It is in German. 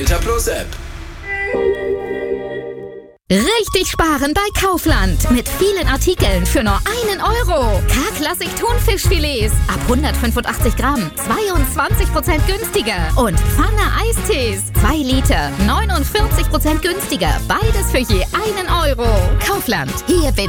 Plus App. Richtig sparen bei Kaufland. Mit vielen Artikeln für nur 1 Euro. K-Klassik Thunfischfilets ab 185 Gramm 22% günstiger. Und Pfanne Eistees 2 Liter 49% günstiger. Beides für je 1 Euro. Kaufland. Hier bin